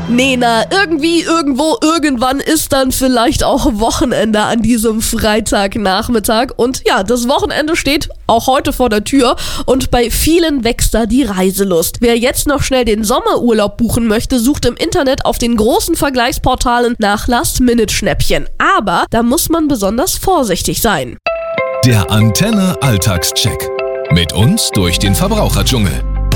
Na, irgendwie, irgendwo, irgendwann ist dann vielleicht auch Wochenende an diesem Freitagnachmittag. Und ja, das Wochenende steht auch heute vor der Tür und bei vielen wächst da die Reiselust. Wer jetzt noch schnell den Sommerurlaub buchen möchte, sucht im Internet auf den großen Vergleichsportalen nach Last-Minute-Schnäppchen. Aber da muss man besonders vorsichtig sein. Der Antenne Alltagscheck. Mit uns durch den Verbraucherdschungel.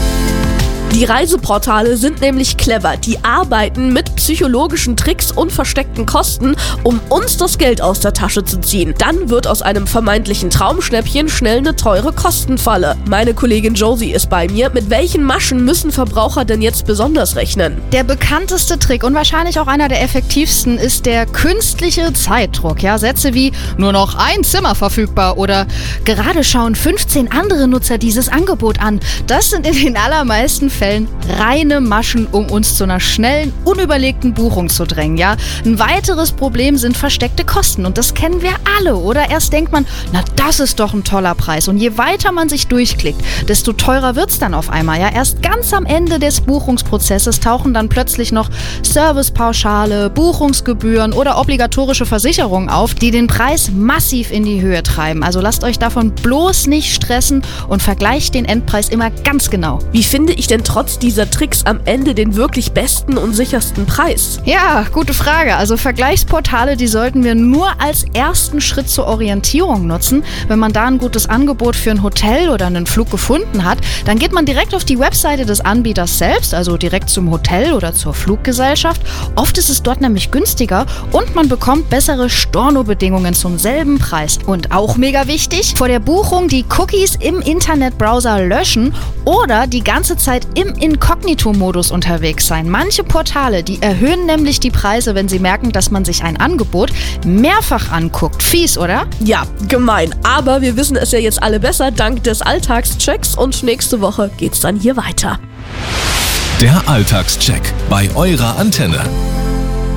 Die Reiseportale sind nämlich clever. Die arbeiten mit psychologischen Tricks und versteckten Kosten, um uns das Geld aus der Tasche zu ziehen. Dann wird aus einem vermeintlichen Traumschnäppchen schnell eine teure Kostenfalle. Meine Kollegin Josie ist bei mir. Mit welchen Maschen müssen Verbraucher denn jetzt besonders rechnen? Der bekannteste Trick und wahrscheinlich auch einer der effektivsten ist der künstliche Zeitdruck. Ja, Sätze wie nur noch ein Zimmer verfügbar oder gerade schauen 15 andere Nutzer dieses Angebot an. Das sind in den allermeisten Fällen reine Maschen, um uns zu einer schnellen, unüberlegten Buchung zu drängen. Ja? Ein weiteres Problem sind versteckte Kosten und das kennen wir alle, oder? Erst denkt man, na das ist doch ein toller Preis und je weiter man sich durchklickt, desto teurer wird's dann auf einmal. Ja? Erst ganz am Ende des Buchungsprozesses tauchen dann plötzlich noch Servicepauschale, Buchungsgebühren oder obligatorische Versicherungen auf, die den Preis massiv in die Höhe treiben. Also lasst euch davon bloß nicht stressen und vergleicht den Endpreis immer ganz genau. Wie finde ich denn trotz dieser Tricks am Ende den wirklich besten und sichersten Preis? Ja, gute Frage. Also Vergleichsportale, die sollten wir nur als ersten Schritt zur Orientierung nutzen. Wenn man da ein gutes Angebot für ein Hotel oder einen Flug gefunden hat, dann geht man direkt auf die Webseite des Anbieters selbst, also direkt zum Hotel oder zur Fluggesellschaft. Oft ist es dort nämlich günstiger und man bekommt bessere Stornobedingungen zum selben Preis. Und auch mega wichtig, vor der Buchung die Cookies im Internetbrowser löschen oder die ganze Zeit im Inkognito-Modus unterwegs sein. Manche Portale, die erhöhen nämlich die Preise, wenn sie merken, dass man sich ein Angebot mehrfach anguckt. Fies, oder? Ja, gemein. Aber wir wissen es ja jetzt alle besser dank des Alltagschecks und nächste Woche geht's dann hier weiter. Der Alltagscheck bei eurer Antenne.